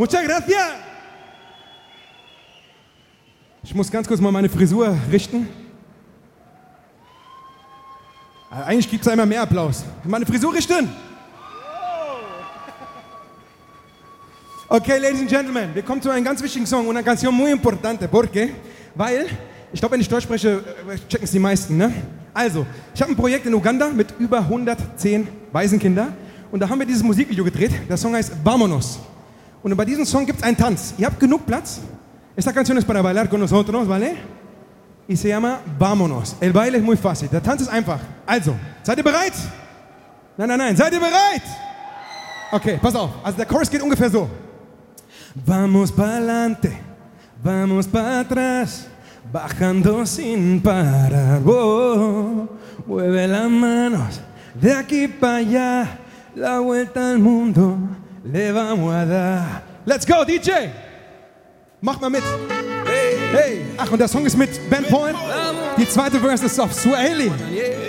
Muchas gracias. Ich muss ganz kurz mal meine Frisur richten. Eigentlich gibt es einmal mehr Applaus. Meine Frisur richten. Okay, ladies and gentlemen, wir kommen zu einem ganz wichtigen Song, una canción muy importante. ¿Por qué? Weil, ich glaube, wenn ich Deutsch spreche, checken es die meisten, ne? Also, ich habe ein Projekt in Uganda mit über 110 Waisenkindern und da haben wir dieses Musikvideo gedreht. Der Song heißt Vámonos. Und bei diesem Song gibt es einen Tanz. Ihr habt genug Platz. Esta canción es para bailar con nosotros, ¿vale? Y se llama Vámonos. El baile es muy fácil. Der Tanz ist einfach. Also, seid ihr bereit? Nein. Seid ihr bereit? Okay, pass auf. Also der Chorus geht ungefähr so. Vamos pa'lante, vamos para atrás, bajando sin parar. Oh, mueve las manos de aquí para allá, la vuelta al mundo le vamos a dar. Let's go, DJ! Mach mal mit. Hey. Ach, und der Song ist mit Ben Paul. Die zweite Verse ist auf Swahili.